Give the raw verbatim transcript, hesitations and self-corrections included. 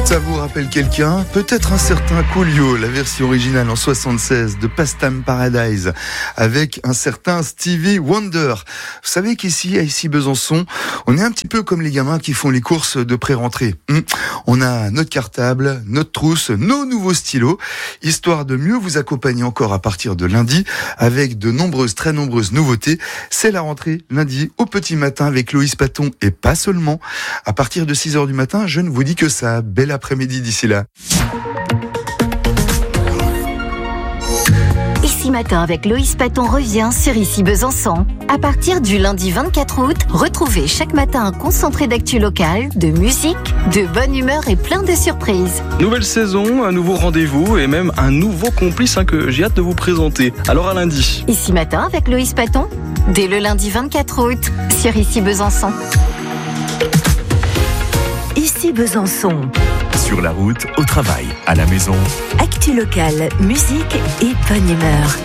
Ça vous rappelle quelqu'un ? Peut-être un certain Coolio, la version originale en soixante-seize de Pastime Paradise, avec un certain Stevie Wonder. Vous savez qu'ici, à ici Besançon, on est un petit peu comme les gamins qui font les courses de pré-rentrée. Hum, on a notre cartable, notre trousse, nos nouveaux stylos, histoire de mieux vous accompagner encore à partir de lundi, avec de nombreuses, très nombreuses nouveautés. C'est la rentrée lundi au petit matin avec Loïs Paton et pas seulement. À partir de six heures du matin, je ne vous dis que ça. Belle après-midi d'ici là. Ici Matin avec Loïs Paton revient sur Ici Besançon. À partir du lundi vingt-quatre août, retrouvez chaque matin un concentré d'actu locale, de musique, de bonne humeur et plein de surprises. Nouvelle saison, un nouveau rendez-vous et même un nouveau complice hein, que j'ai hâte de vous présenter. Alors à lundi. Ici Matin avec Loïs Paton, dès le lundi vingt-quatre août, sur Ici Besançon. Ici Besançon. Sur la route, au travail, à la maison. Actu locale, musique et bonne humeur.